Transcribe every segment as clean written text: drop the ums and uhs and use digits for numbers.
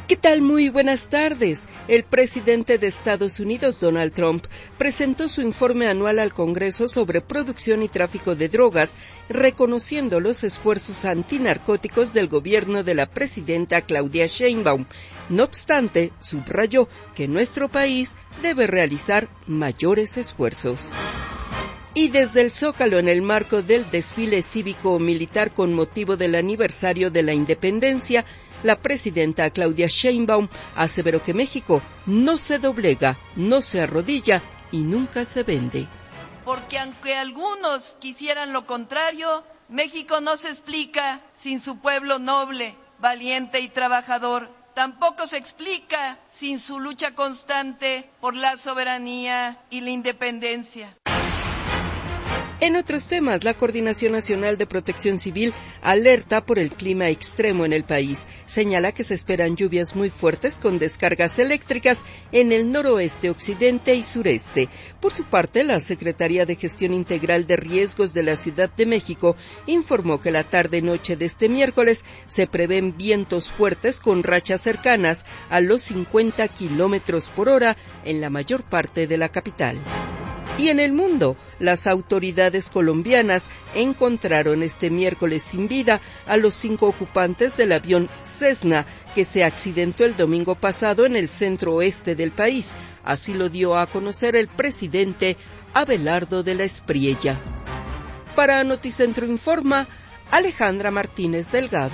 ¿Qué tal? Muy buenas tardes. El presidente de Estados Unidos, Donald Trump, presentó su informe anual al Congreso sobre producción y tráfico de drogas, reconociendo los esfuerzos antinarcóticos del gobierno de la presidenta Claudia Sheinbaum. No obstante, subrayó que nuestro país debe realizar mayores esfuerzos. Y desde el Zócalo, en el marco del desfile cívico-militar con motivo del aniversario de la independencia, la presidenta Claudia Sheinbaum aseveró que México no se doblega, no se arrodilla y nunca se vende. Porque aunque algunos quisieran lo contrario, México no se explica sin su pueblo noble, valiente y trabajador. Tampoco se explica sin su lucha constante por la soberanía y la independencia. En otros temas, la Coordinación Nacional de Protección Civil alerta por el clima extremo en el país. Señala que se esperan lluvias muy fuertes con descargas eléctricas en el noroeste, occidente y sureste. Por su parte, la Secretaría de Gestión Integral de Riesgos de la Ciudad de México informó que la tarde-noche de este miércoles se prevén vientos fuertes con rachas cercanas a los 50 kilómetros por hora en la mayor parte de la capital. Y en el mundo, las autoridades colombianas encontraron este miércoles sin vida a los 5 ocupantes del avión Cessna que se accidentó el domingo pasado en el centro oeste del país. Así lo dio a conocer el presidente Abelardo de la Espriella. Para Noticentro Informa, Alejandra Martínez Delgado.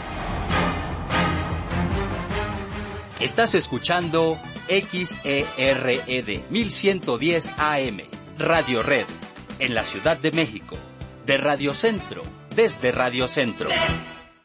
Estás escuchando XERED 1110 AM, Radio Red, en la Ciudad de México, de Radio Centro, desde Radio Centro.